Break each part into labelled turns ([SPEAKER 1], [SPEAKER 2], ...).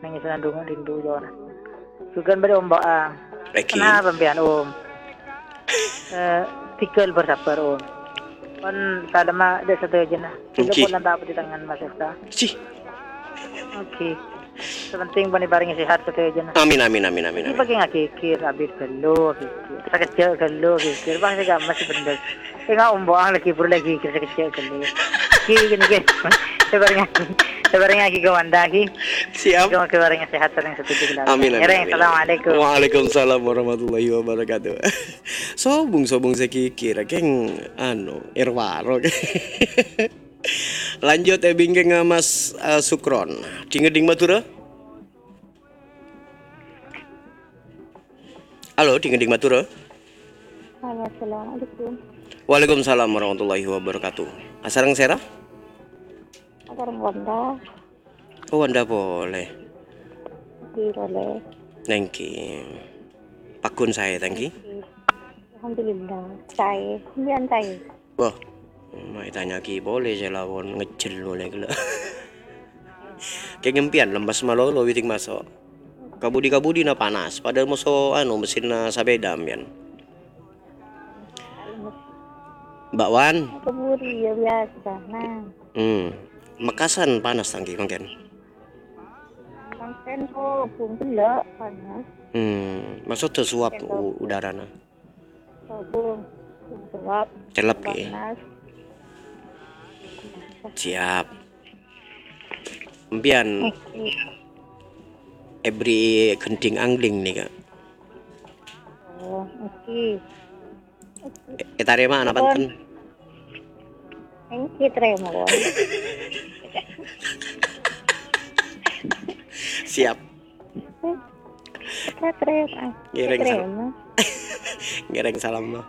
[SPEAKER 1] nang isanandungan rindu yun. Sugan ba om ba?
[SPEAKER 2] Lagi.
[SPEAKER 1] Kenapa pembian om? Tikal bersabar om. Kan sadama ada satu aja nah. Sila
[SPEAKER 2] Okay.
[SPEAKER 1] po lang dapat di tangan Mas Esta.
[SPEAKER 2] Si.
[SPEAKER 1] Okay. Sepenting panibaring sehat satu aja nah.
[SPEAKER 2] Amin amin amin amin
[SPEAKER 1] Hindi
[SPEAKER 2] amin.
[SPEAKER 1] pa nga kikir, abis kalo, kikir. Sakit siya kalo, kikir. Bakit ka masih bendag? Nga umbo ang lagi puro lagi kikir sakit siya kalo. Kikir gini Sabar nga gawanda ki.
[SPEAKER 2] Siap.
[SPEAKER 1] Ikaw keluarga sehat sering setuju kita.
[SPEAKER 2] Amin amin.
[SPEAKER 1] Amin. Assalamualaikum.
[SPEAKER 2] Waalaikumsalam warahmatullahi wabarakatuh. Sobung saya kira keng Irwaro. Lanjut bingkeng Mas Sukron. Dingeding Matura. Halo, dingeding Matura.
[SPEAKER 3] Halo, assalamualaikum.
[SPEAKER 2] Waalaikumsalam warahmatullahi wabarakatuh. Asarang Serah?
[SPEAKER 3] Akarang Wanda,
[SPEAKER 2] Oh, Wanda boleh.
[SPEAKER 3] Birole.
[SPEAKER 2] Nengki. Pakun saya, thank you.
[SPEAKER 3] Alhamdulillah. Saya, kemudian saya.
[SPEAKER 2] Wah, mai tanya ki boleh saya lawan ngecil boleh gila. Kayak ngempian lembas malolo witing masuk. Kabudi na panas. Padahal moso mesin na sabeda ambian. Mbak Wan.
[SPEAKER 3] Keburi ya biasa. Nah,
[SPEAKER 2] Mekasan panas tangki mungkin.
[SPEAKER 3] kan kok pun gelap panas.
[SPEAKER 2] Maksud tersuap udarana.
[SPEAKER 3] Sobong, gelap.
[SPEAKER 2] Celep ya.
[SPEAKER 3] Panas.
[SPEAKER 2] Siap. Empian Ebri genting angling nih kak.
[SPEAKER 3] Oh, oke.
[SPEAKER 2] Etarema anak panten.
[SPEAKER 3] Engki tremo.
[SPEAKER 2] Siap.
[SPEAKER 3] Kita tremo.
[SPEAKER 2] Ngereng salam. Ngereng salam lo.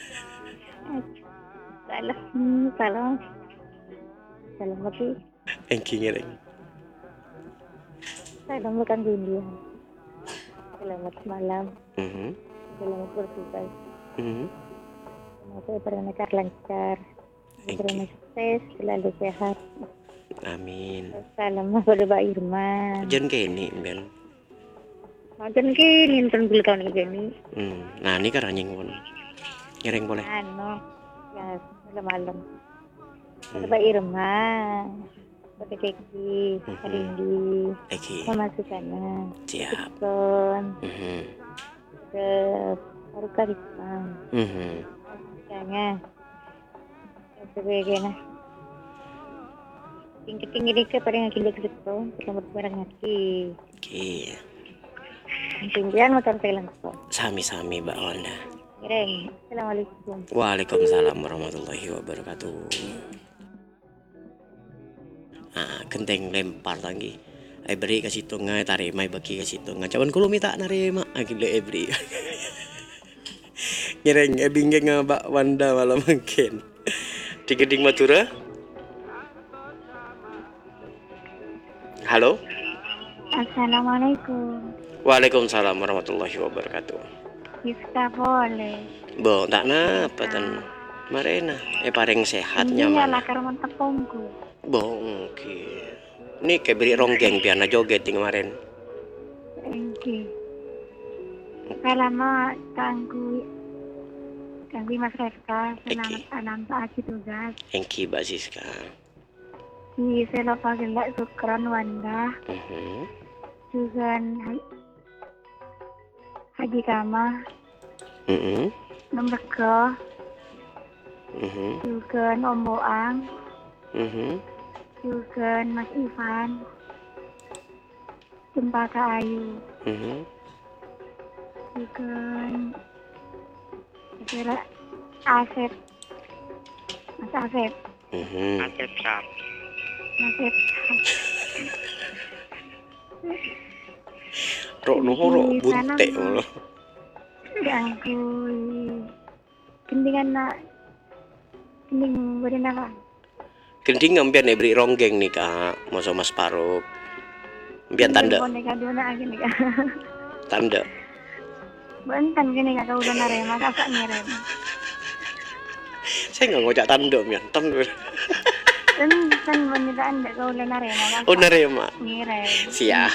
[SPEAKER 3] Salam. Salam lagi.
[SPEAKER 2] Engki ngereng.
[SPEAKER 3] Salam bukan India. Selamat malam. Selamat bertugas. Semoga berangkat lancar. Berangkat sukses, selalu sehat.
[SPEAKER 2] Amin.
[SPEAKER 3] Salam kepada Mbak Irma.
[SPEAKER 2] Jen kene ben.
[SPEAKER 3] Makan kini nonton bulu tahun ini.
[SPEAKER 2] Nah ini kan anjing pun. Ngereng boleh.
[SPEAKER 3] Ya malam. Mbak Irma. Pada Keki, Karindi, Mama Susana,
[SPEAKER 2] Siap.
[SPEAKER 3] Ke Baru Karisma. Jangan. Sebagainya. Tinggi-tinggi dikit pada yang kilik gitu. Selamat barang hati.
[SPEAKER 2] Oke.
[SPEAKER 3] Tinggian motor Thailand kok.
[SPEAKER 2] Sami-sami Mbak Wanda.
[SPEAKER 3] Ngereng. Assalamualaikum.
[SPEAKER 2] Waalaikumsalam warahmatullahi wabarakatuh. Genteng lempar lagi. Ebri kasih tunga tarimai bagi kasih tunga. Cawan kulo minta narima agile Ebri. Ngereng ebingeng Mbak Wanda malam mungkin. Digeding Matura. Halo.
[SPEAKER 3] Assalamualaikum.
[SPEAKER 2] Waalaikumsalam warahmatullahi wabarakatuh.
[SPEAKER 3] Bisa boleh.
[SPEAKER 2] Bo, tak napa tan marena. Paling sehat nyaman.
[SPEAKER 3] Iyalah karena tepungku.
[SPEAKER 2] Bo, oke. Ini kayak beri ronggeng piana joget kemarin.
[SPEAKER 3] Oke. Kalau mau tangguh Mas Reska, selamat alam pagi tugas.
[SPEAKER 2] Thank you Mbak Siska.
[SPEAKER 3] Di Selopa Gelak Sukron Wanda. Juga Haji Kama. Nomberko. Juga Om Boang. Juga Mas Ivan. Cempaka Ayu. Juga Asep. Mas Asep.
[SPEAKER 4] Asep Sam.
[SPEAKER 3] Asep.
[SPEAKER 2] Rok bunte lo.
[SPEAKER 3] Ganggu. Kendingan nak. Kending badan apa?
[SPEAKER 2] Kending ngambian beri ronggeng nih kak. Masa Mas Paruk. Ambian tanda. Tanda.
[SPEAKER 3] Bentan gini kak kau udah narema kakak ngerem.
[SPEAKER 2] Saya nggak ngocak tanda mian. Tanda.
[SPEAKER 3] Kan wanita anda kau udah narema kakak.
[SPEAKER 2] Oh narema.
[SPEAKER 3] Ngerem.
[SPEAKER 2] Siap.